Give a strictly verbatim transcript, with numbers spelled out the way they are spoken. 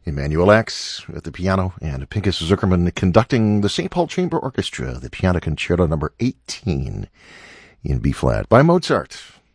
Emanuel Ax at the piano and Pinchas Zuckerman conducting the Saint Paul Chamber Orchestra, the Piano Concerto number eighteen in B-flat by Mozart.